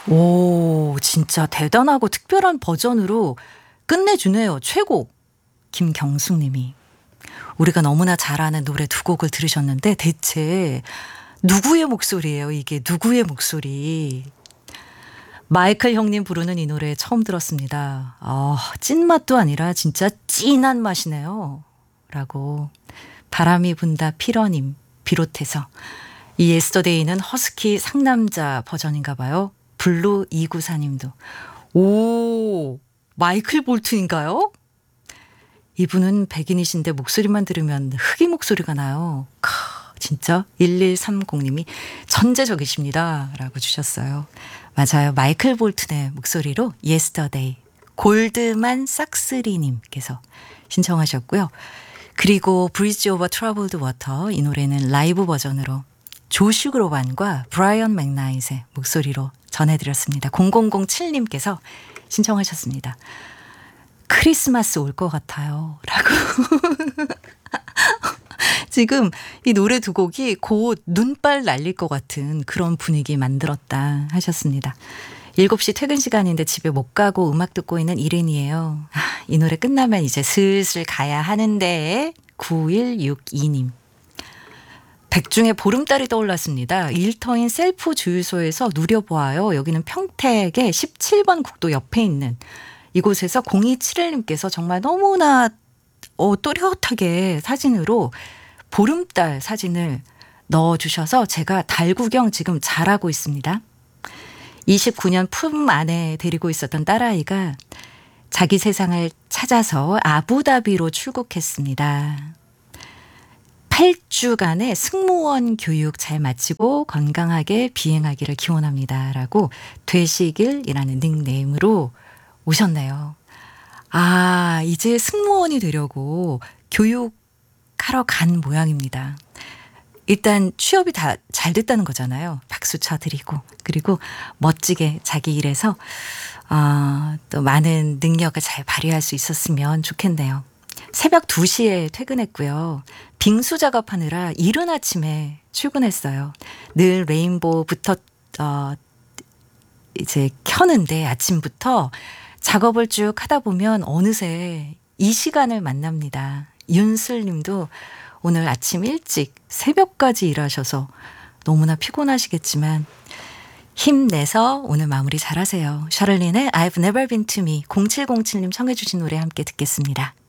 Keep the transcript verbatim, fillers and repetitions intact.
오, 진짜 대단하고 특별한 버전으로 끝내주네요. 최고. 김경숙 님이. 우리가 너무나 잘 아는 노래 두 곡을 들으셨는데 대체 누구의 목소리예요? 이게 누구의 목소리? 마이클 형님 부르는 이 노래 처음 들었습니다. 아, 찐맛도 아니라 진짜 찐한 맛이네요. 라고 바람이 분다 피러님 비롯해서 이 예스터데이는 허스키 상남자 버전인가 봐요. 블루 이구사 님도. 오, 마이클 볼튼인가요? 이분은 백인이신데 목소리만 들으면 흑인 목소리가 나요. 크, 진짜 일일삼공 님이 천재적이십니다. 라고 주셨어요. 맞아요. 마이클 볼튼의 목소리로 예스터데이. 골드만 싹스리 님께서 신청하셨고요. 그리고 브리지 오버 트러블드 워터, 이 노래는 라이브 버전으로 조슈 그로반과 브라이언 맥나잇의 목소리로 전해드렸습니다. 공공공칠 님께서 신청하셨습니다. 크리스마스 올 것 같아요. 라고. 지금 이 노래 두 곡이 곧 눈발 날릴 것 같은 그런 분위기 만들었다 하셨습니다. 일곱 시 퇴근 시간인데 집에 못 가고 음악 듣고 있는 이른이에요. 아, 이 노래 끝나면 이제 슬슬 가야 하는데. 구일육이 님. 백중에 보름달이 떠올랐습니다. 일터인 셀프 주유소에서 누려보아요. 여기는 평택의 십칠 번 국도 옆에 있는 이곳에서 공이칠일 님께서 정말 너무나 어, 또렷하게 사진으로 보름달 사진을 넣어주셔서 제가 달 구경 지금 잘하고 있습니다. 이십구 년 품 안에 데리고 있었던 딸아이가 자기 세상을 찾아서 아부다비로 출국했습니다. 팔 주간의 승무원 교육 잘 마치고 건강하게 비행하기를 기원합니다. 라고 되시길이라는 닉네임으로 오셨네요. 아, 이제 승무원이 되려고 교육하러 간 모양입니다. 일단 취업이 다 잘 됐다는 거잖아요. 박수 쳐드리고. 그리고 멋지게 자기 일에서 어, 또 많은 능력을 잘 발휘할 수 있었으면 좋겠네요. 새벽 두 시에 퇴근했고요. 빙수 작업하느라 이른 아침에 출근했어요. 늘 레인보우부터 어, 이제 켜는데 아침부터 작업을 쭉 하다 보면 어느새 이 시간을 만납니다. 윤슬 님도 오늘 아침 일찍 새벽까지 일하셔서 너무나 피곤하시겠지만 힘내서 오늘 마무리 잘하세요. 샤를린의 I've never been to me. 공칠공칠 님 청해 주신 노래 함께 듣겠습니다.